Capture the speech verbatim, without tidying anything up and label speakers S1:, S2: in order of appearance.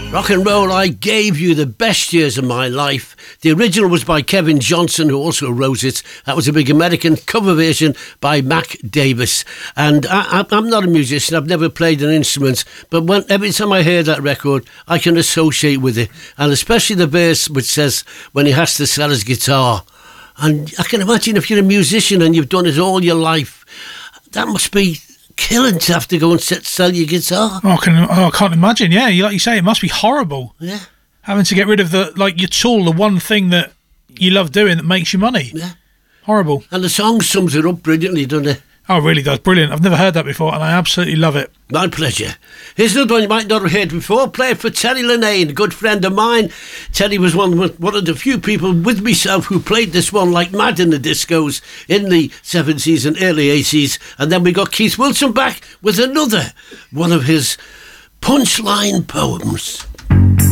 S1: Rock and Roll, I Gave You the Best Years of My Life. The original was by Kevin Johnson, who also wrote it. That was a big American cover version by Mac Davis. And I, I, I'm not a musician, I've never played an instrument, but when, every time I hear that record, I can associate with it. And especially the verse which says, when he has to sell his guitar. And I can imagine if you're a musician and you've done it all your life, that must be killing to have to go and set, sell your guitar.
S2: Oh, I, can, oh, I can't imagine. Yeah, like you say, it must be horrible.
S1: Yeah,
S2: having to get rid of the like your tool, the one thing that you love doing that makes you money.
S1: Yeah,
S2: horrible.
S1: And the song sums it up brilliantly, doesn't it?
S2: Oh, it really does. Brilliant. I've never heard that before, and I absolutely love it.
S1: My pleasure. Here's another one you might not have heard before. Play it for Terry Linnane, a good friend of mine. Terry was one, one of the few people with myself who played this one like mad in the discos in the seventies and early eighties. And then we got Keith Wilson back with another one of his punchline poems.